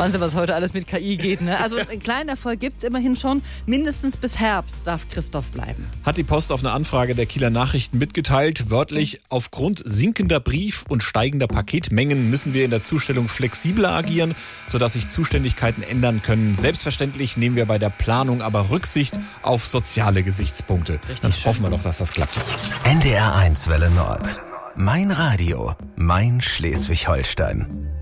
Wahnsinn, was heute alles mit KI geht, ne? Also einen kleinen Erfolg gibt's immerhin schon. Mindestens bis Herbst darf Christoph bleiben. Hat die Post auf eine Anfrage der Kieler Nachrichten mitgeteilt. Wörtlich, aufgrund sinkender Brief- und steigender Paketmengen müssen wir in der Zustellung flexibler agieren, sodass sich Zuständigkeiten ändern können. Selbstverständlich nehmen wir bei der Planung aber Rücksicht auf soziale Gesichtspunkte. Dann hoffen wir doch, dass das klappt. NDR 1 Welle Nord. Mein Radio, mein Schleswig-Holstein.